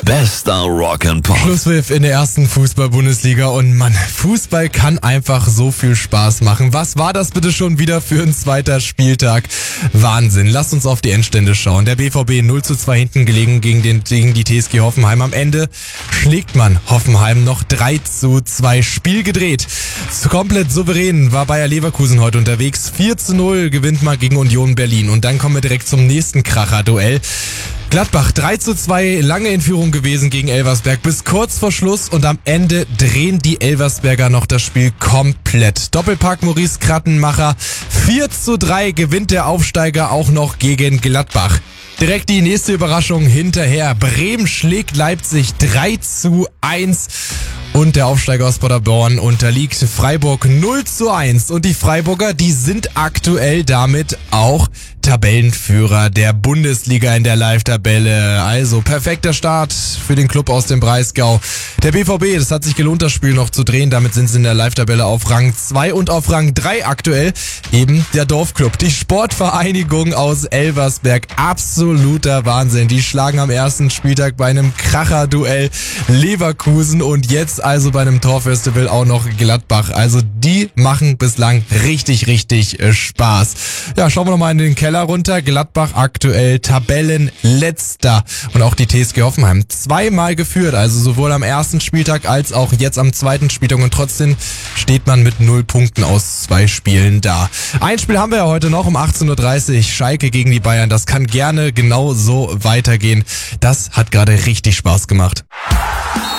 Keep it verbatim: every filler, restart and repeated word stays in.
Bester Rock and Pop. Schlusspfiff in der ersten Fußball-Bundesliga und Mann, Fußball kann einfach so viel Spaß machen. Was war das bitte schon wieder für ein zweiter Spieltag? Wahnsinn. Lasst uns auf die Endstände schauen. Der B V B null zu zwei hinten gelegen gegen, den, gegen die T S G Hoffenheim. Am Ende schlägt man Hoffenheim noch drei zu zwei. Spiel gedreht. Komplett souverän war Bayer Leverkusen heute unterwegs. vier zu null gewinnt man gegen Union Berlin. Und dann kommen wir direkt zum nächsten Kracher-Duell. Gladbach drei zu zwei, lange in Führung gewesen gegen Elversberg bis kurz vor Schluss und am Ende drehen die Elversberger noch das Spiel komplett. Doppelpack Maurice Krattenmacher, vier zu drei gewinnt der Aufsteiger auch noch gegen Gladbach. Direkt die nächste Überraschung hinterher. Bremen schlägt Leipzig drei zu eins. Und der Aufsteiger aus Paderborn unterliegt Freiburg null zu eins. Und die Freiburger, die sind aktuell damit auch Tabellenführer der Bundesliga in der Live-Tabelle. Also perfekter Start für den Club aus dem Breisgau. Der B V B, das hat sich gelohnt, das Spiel noch zu drehen. Damit sind sie in der Live-Tabelle auf Rang zwei und auf Rang drei aktuell eben der Dorfclub. Die Sportvereinigung aus Elversberg. Absoluter Wahnsinn. Die schlagen am ersten Spieltag bei einem Kracher-Duell Leverkusen und jetzt also bei einem Torfestival auch noch Gladbach. Also die machen bislang richtig, richtig Spaß. Ja, schauen wir noch mal in den Keller runter. Gladbach aktuell Tabellenletzter. Und auch die T S G Hoffenheim zweimal geführt. Also sowohl am ersten Spieltag als auch jetzt am zweiten Spieltag. Und trotzdem steht man mit null Punkten aus zwei Spielen da. Ein Spiel haben wir ja heute noch um achtzehn Uhr dreißig. Schalke gegen die Bayern. Das kann gerne genau so weitergehen. Das hat gerade richtig Spaß gemacht.